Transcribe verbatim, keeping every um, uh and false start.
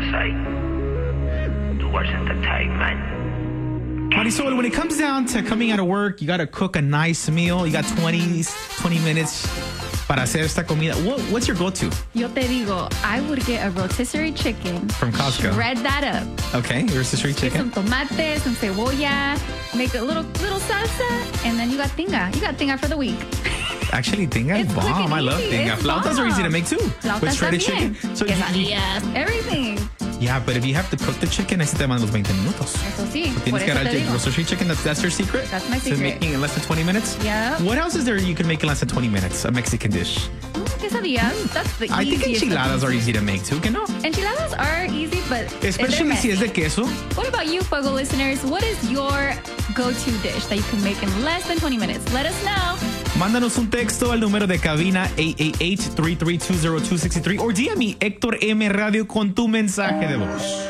soy tu worst entertainment. Marisol, when it comes down to coming out of work, you got to cook a nice meal. You got twenty, twenty minutes para hacer esta comida. What, what's your go-to? Yo te digo, I would get a rotisserie chicken. From Costco. Shred that up. Okay, rotisserie Get chicken. some tomate, some cebolla, make a little little salsa, and then you got tinga. You got tinga for the week. Actually, tinga is It's quick bomb. and I love easy. tinga. It's Flautas are easy to make too. Flautas With shredded también. chicken. So you- Quesadillas, everything. yeah, but if you have to cook the chicken, I se te van los veinte minutos. Eso sí. So Por tienes que eso dar te el digo. rotisserie chicken. That's, that's your secret? That's my To secret. making it in less than twenty minutes? Yeah. What else is there you can make in less than twenty minutes? A Mexican dish. Mm, quesadillas. That's the I think easiest enchiladas of are easy to make too, que no? Enchiladas are easy, but Especially they're si es de messy. queso. What about you, Fuego listeners? What is your go-to dish that you can make in less than twenty minutes? Let us know. Mándanos un texto al número de cabina eight eight eight, three three two, zero two six three or D M me Héctor M Radio con tu mensaje de voz.